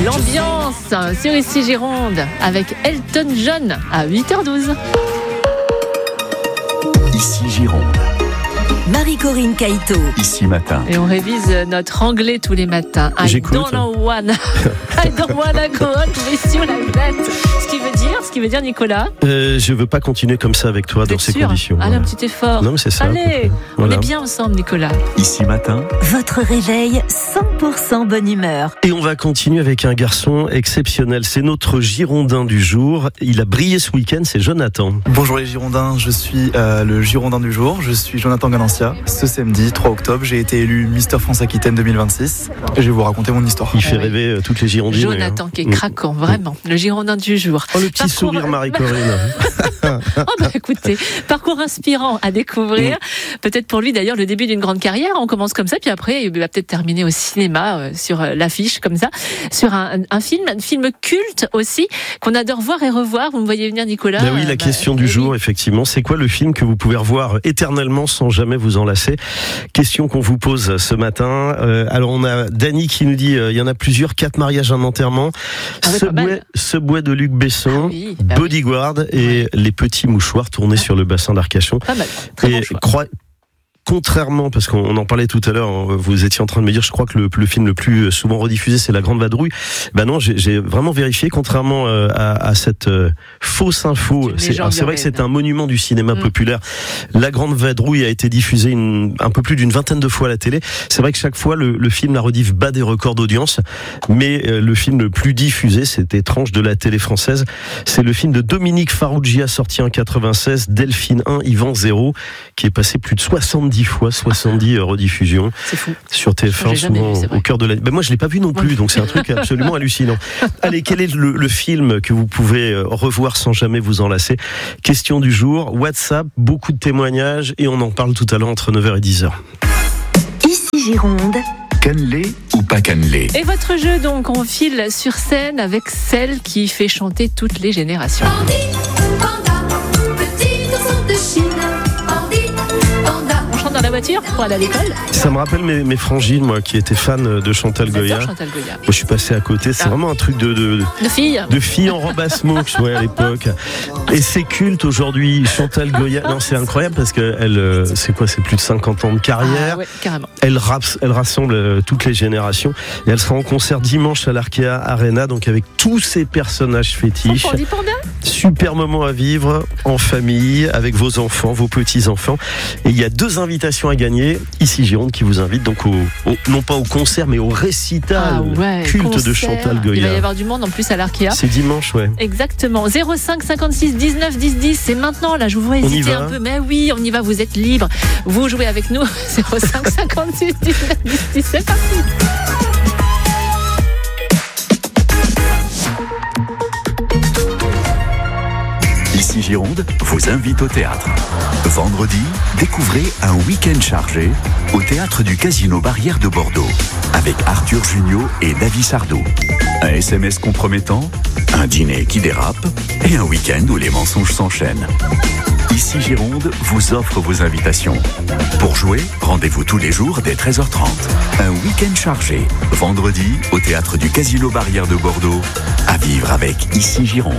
L'ambiance sur Ici Gironde avec Elton John à 8h12. Ici Gironde. Marie-Corinne Caïto. Ici Matin. Et on révise notre anglais tous les matins. J'écoute. I don't wanna go on with you like that. Ce qui veut dire Nicolas. Je veux pas continuer comme ça avec toi dans ces conditions. Allez, un petit effort. Non, mais c'est ça. Allez, voilà. On est bien ensemble, Nicolas. Ici Matin. Votre réveil 100% bonne humeur. Et on va continuer avec un garçon exceptionnel. C'est notre Girondin du jour. Il a brillé ce week-end, c'est Jonathan. Bonjour les Girondins, je suis le Girondin du jour. Je suis Jonathan Ganancia. Ce samedi 3 octobre, j'ai été élu Mister France Aquitaine 2026. Et je vais vous raconter mon histoire. Il fait rêver toutes les Girondines. Jonathan qui est craquant, vraiment. Le Girondin du jour. Oh, le petit sourire Marie-Corinne. Écoutez, parcours inspirant à découvrir. Peut-être pour lui d'ailleurs le début d'une grande carrière. On commence comme ça, puis après il va peut-être terminer au cinéma sur l'affiche comme ça, sur un film culte aussi qu'on adore voir et revoir. Vous me voyez venir, Nicolas. Oui, la question du jour, effectivement, c'est quoi le film que vous pouvez revoir éternellement sans jamais vous en lasser? Question qu'on vous pose ce matin. Alors on a Dany qui nous dit il y en a plusieurs, 4 mariages, un enterrement, Subway de Luc Besson, Bodyguard et Les Petits Mouchoirs tournés sur le bassin d'Arcachon. Pas mal. Très bon choix. Contrairement, parce qu'on en parlait tout à l'heure, vous étiez en train de me dire, je crois que le film le plus souvent rediffusé, c'est La Grande Vadrouille. Ben non, j'ai vraiment vérifié, contrairement à cette fausse info. C'est vrai que c'est un monument du cinéma populaire. La Grande Vadrouille a été diffusée un peu plus d'une vingtaine de fois à la télé. C'est vrai que chaque fois, le film, la rediff, bat des records d'audience. Mais le film le plus diffusé, c'est étrange, de la télé française. C'est le film de Dominique Farrugia, sorti en 96, Delphine 1, Yvan 0, qui est passé plus de 70 rediffusions. C'est fou. Sur TF1, souvent au cœur de la... moi, je l'ai pas vu non plus, donc c'est un truc absolument hallucinant. Allez, quel est le film que vous pouvez revoir sans jamais vous en lasser? Question du jour, WhatsApp, beaucoup de témoignages, et on en parle tout à l'heure entre 9h et 10h. Ici Gironde. Cannelé ou pas cannelé? Et votre jeu, donc, on file sur scène avec celle qui fait chanter toutes les générations. Dans la voiture pour aller à l'école. Ça me rappelle mes frangines, moi, qui étaient fans de Chantal Goya. Moi, je suis passé à côté. C'est vraiment un truc de filles en robe à smoke, à l'époque. Et c'est culte aujourd'hui. Chantal Goya. Non, c'est incroyable parce que c'est plus de 50 ans de carrière. Carrément. Elle rassemble toutes les générations. Et elle sera en concert dimanche à l'Arkea Arena, donc avec tous ces personnages fétiches. Super moment à vivre en famille, avec vos enfants, vos petits-enfants. Et il y a 2 invitations à gagner. Ici Gironde qui vous invite donc non pas au concert, mais au récital culte de Chantal Goya. Il va y avoir du monde en plus à l'Arkea. C'est dimanche, Exactement. 05 56 19 10 10. C'est maintenant, là, je vous vois hésiter un peu. Mais oui, on y va, vous êtes libre. Vous jouez avec nous. 05 56 19 10 10. C'est parti. Ici Gironde vous invite au théâtre. Vendredi, découvrez un week-end chargé au théâtre du Casino Barrière de Bordeaux avec Arthur Junio et David Sardou. Un SMS compromettant, un dîner qui dérape et un week-end où les mensonges s'enchaînent. Ici Gironde vous offre vos invitations. Pour jouer, rendez-vous tous les jours dès 13h30. Un week-end chargé, vendredi, au théâtre du Casino Barrière de Bordeaux, à vivre avec Ici Gironde.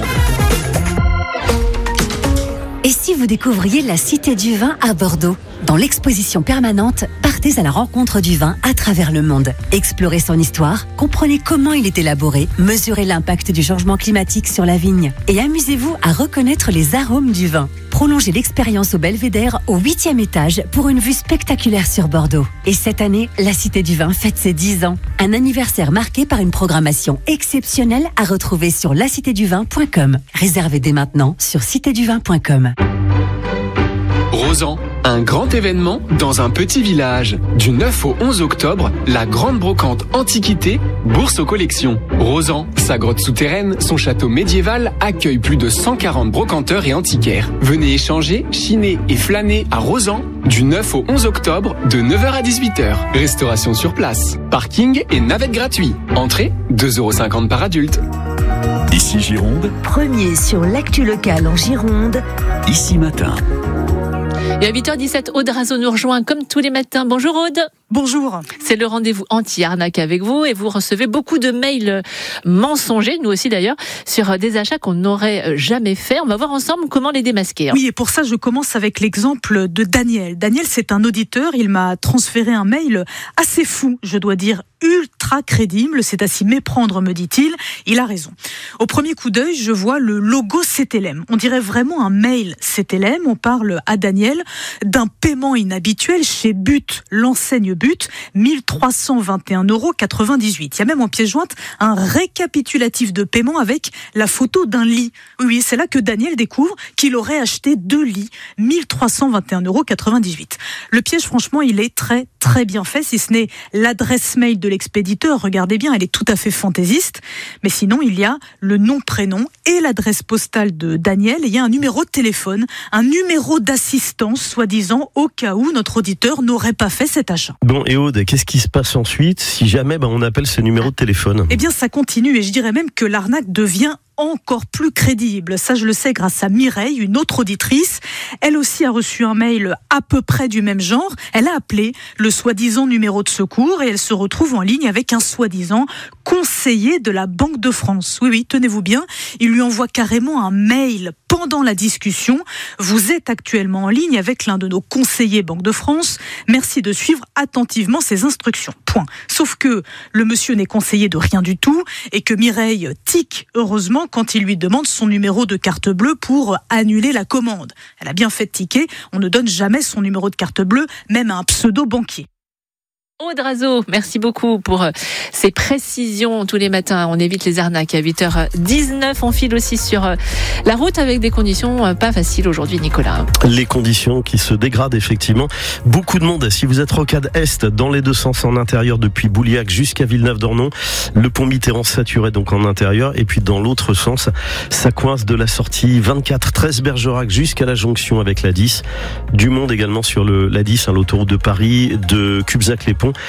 Et si vous découvriez la Cité du Vin à Bordeaux? Dans l'exposition permanente, partez à la rencontre du vin à travers le monde. Explorez son histoire, comprenez comment il est élaboré, mesurez l'impact du changement climatique sur la vigne et amusez-vous à reconnaître les arômes du vin. Prolongez l'expérience au Belvédère au 8e étage pour une vue spectaculaire sur Bordeaux. Et cette année, la Cité du Vin fête ses 10 ans. Un anniversaire marqué par une programmation exceptionnelle à retrouver sur lacitéduvin.com. Réservez dès maintenant sur citéduvin.com. Rosan, un grand événement dans un petit village. Du 9 au 11 octobre, la grande brocante Antiquité, bourse aux collections. Rosan, sa grotte souterraine, son château médiéval accueille plus de 140 brocanteurs et antiquaires. Venez échanger, chiner et flâner à Rosan du 9 au 11 octobre de 9h à 18h. Restauration sur place, parking et navette gratuit. Entrée 2,50 € par adulte. Ici Gironde. Premier sur l'actu locale en Gironde. Ici Matin. Et à 8h17, Aude Razo nous rejoint comme tous les matins. Bonjour Aude. Bonjour. C'est le rendez-vous anti-arnaque avec vous et vous recevez beaucoup de mails mensongers, nous aussi d'ailleurs, sur des achats qu'on n'aurait jamais fait. On va voir ensemble comment les démasquer. Oui, et pour ça, je commence avec l'exemple de Daniel. Daniel, c'est un auditeur. Il m'a transféré un mail assez fou, je dois dire, ultra crédible. C'est à s'y méprendre, me dit-il. Il a raison. Au premier coup d'œil, je vois le logo CTLM. On dirait vraiment un mail CTLM. On parle à Daniel d'un paiement inhabituel chez But, l'enseigne But, 1321,98 €. Il y a même en pièce jointe un récapitulatif de paiement avec la photo d'un lit. Oui, c'est là que Daniel découvre qu'il aurait acheté 2 lits, 1321,98 €. Le piège, franchement, il est très, très bien fait, si ce n'est l'adresse mail de l'expéditeur. Regardez bien, elle est tout à fait fantaisiste. Mais sinon, il y a le nom, prénom et l'adresse postale de Daniel. Et il y a un numéro de téléphone, un numéro d'assistance, soi-disant, au cas où notre auditeur n'aurait pas fait cet achat. Bon, et Aude, qu'est-ce qui se passe ensuite si jamais on appelle ce numéro de téléphone ? Eh bien, ça continue et je dirais même que l'arnaque devient encore plus crédible. Ça, je le sais grâce à Mireille, une autre auditrice. Elle aussi a reçu un mail à peu près du même genre. Elle a appelé le soi-disant numéro de secours et elle se retrouve en ligne avec un soi-disant conseiller de la Banque de France. Oui, oui, tenez-vous bien. Il lui envoie carrément un mail pendant la discussion. Vous êtes actuellement en ligne avec l'un de nos conseillers Banque de France. Merci de suivre attentivement ces instructions. Point. Sauf que le monsieur n'est conseiller de rien du tout et que Mireille tique, heureusement, quand il lui demande son numéro de carte bleue pour annuler la commande. Elle a bien fait tiquer, on ne donne jamais son numéro de carte bleue, même à un pseudo-banquier. Aude Razeau, merci beaucoup pour ces précisions tous les matins. On évite les arnaques à 8h19. On file aussi sur la route avec des conditions pas faciles aujourd'hui, Nicolas. Les conditions qui se dégradent effectivement. Beaucoup de monde. Si vous êtes rocade Est, dans les deux sens en intérieur, depuis Bouliac jusqu'à Villeneuve-d'Ornon, le pont Mitterrand saturé donc en intérieur. Et puis dans l'autre sens, ça coince de la sortie 24 13 Bergerac jusqu'à la jonction avec la 10. Du monde également sur la 10, l'autoroute de Paris, de Cubzac-les-Ponts.